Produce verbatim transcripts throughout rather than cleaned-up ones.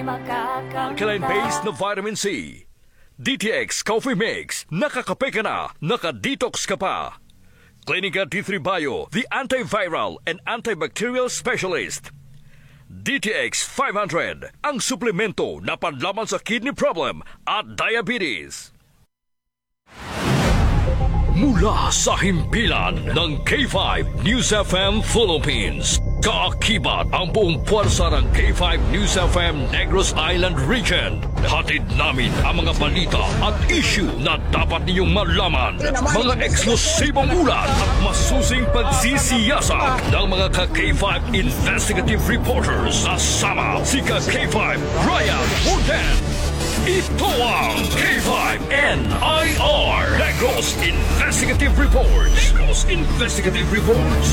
Alkaline-based na vitamin C. D T X Coffee Mix. Nakakape ka na, nakadetox ka pa. Clinica D three Bio, the antiviral and antibacterial specialist. D T X five hundred, ang suplemento na panlaban sa kidney problem at diabetes. Mula sa himpilan ng K five News F M Philippines, kaakibat ang buong puwersa ng K five News F M Negros Island Region. Hatid namin ang mga balita at issue na dapat ninyong malaman. Mga eksklusibong ulat at masusing pagsisiyasat ng mga ka-K five investigative reporters. Kasama si ka-K five Ryan Orden. Ito ang K five N I R Negros Investigative Reports. Negros Investigative Reports.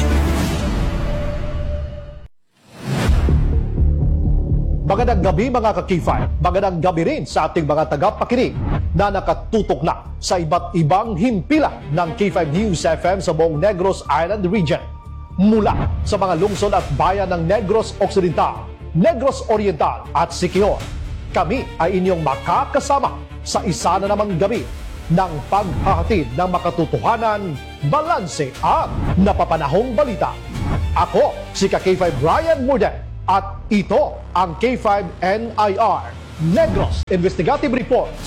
Magandang gabi mga ka-K five. Magandang gabi rin sa ating mga tagapakinig na nakatutok na sa iba't ibang himpilan ng K five News F M sa buong Negros Island Region. Mula sa mga lungsod at bayan ng Negros Occidental, Negros Oriental at Siquijor, kami ay inyong makakasama sa isa na namang gabi ng paghahatid ng makatotohanan, balanse at napapanahong balita. Ako si ka-K five Brian Morden at ito ang K five N I R Negros Investigative Reports.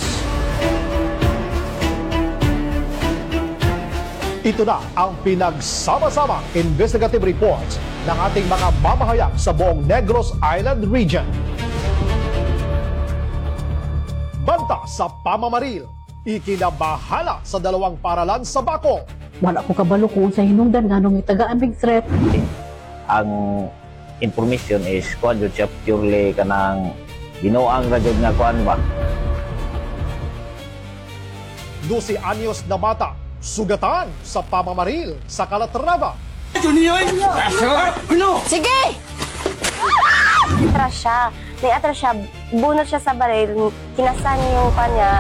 Ito na ang pinagsama-sama investigative reports ng ating mga mamahayag sa buong Negros Island Region. Banta sa pamamaril, ikinabahala sa dalawang paralan sa Baco. Wala ko kabalo kung sa hinungdan nga nung itagaan big threat. Ang information is kuan jud siya purely kanang ginoang ra jud nga kuan ba. Dusi anyos na bata, sugatan sa pamamaril sa Calatrava. Sige! Atras siya. May atras siya. Bunot siya sa baril. Kinasan yung kanya.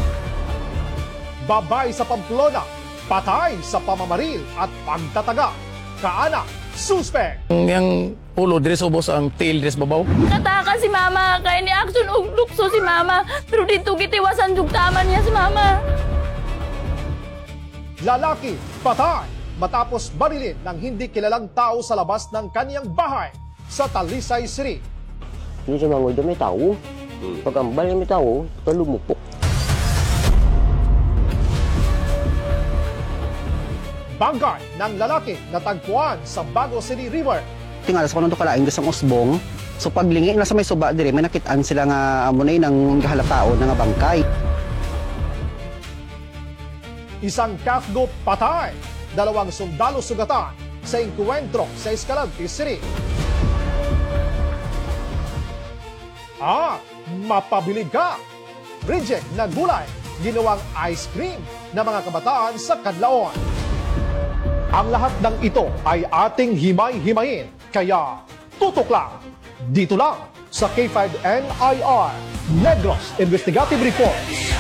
Babay sa Pamplona, patay sa pamamaril at pagtataga. Kaana, suspect. Yang ulo dress ubos ang tail dress babaw. Kataka si mama, kaya ni action og lukso si mama. Pero dito gitiwasan jugtaman niya si mama. Lalaki, patay matapos barilin ng hindi kilalang tao sa labas ng kaniyang bahay sa Talisay City. Hindi siya mangoy may tao. Pag ang bali may tao, talumupok. Bangkay ng lalaki natagpuan sa Bago City River. Tingala sa kanong kalaing gasang usbong. So paglingi na sa may suba dire may nakitaan sila nga amunay ng gahalapao nga bangkay. Isang kafgo patay, dalawang sundalo sugatan sa engkwentro sa Escalante City. Ah, mapabilig ka! Reject na gulay, ginawang ice cream na mga kabataan sa Kadlaon. Ang lahat ng ito ay ating himay-himayin, kaya tutok lang! Dito lang sa K five N I R Negros Investigative Reports.